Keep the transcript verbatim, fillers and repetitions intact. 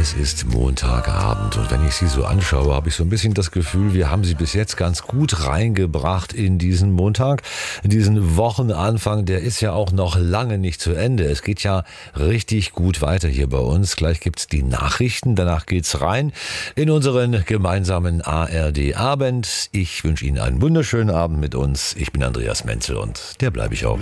Es ist Montagabend und wenn ich Sie so anschaue, habe ich so ein bisschen das Gefühl, wir haben Sie bis jetzt ganz gut reingebracht in diesen Montag. In diesen Wochenanfang, der ist ja auch noch lange nicht zu Ende. Es geht ja richtig gut weiter hier bei uns. Gleich gibt's die Nachrichten, danach geht's rein in unseren gemeinsamen A R D-Abend. Ich wünsche Ihnen einen wunderschönen Abend mit uns. Ich bin Andreas Menzel und der bleibe ich auch.